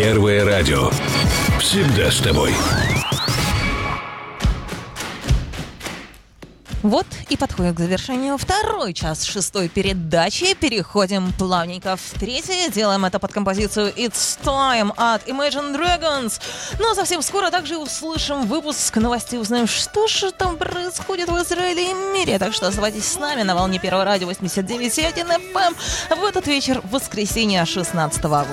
Первое радио. Всегда с тобой. Вот и подходит к завершению второй час шестой передачи. Переходим плавненько в третье. Делаем это под композицию It's Time от Imagine Dragons. Ну а совсем скоро также услышим выпуск новостей. Узнаем, что же там происходит в Израиле и мире. Так что оставайтесь с нами на волне Первого радио 89.1 FM в этот вечер, в воскресенье 16 августа.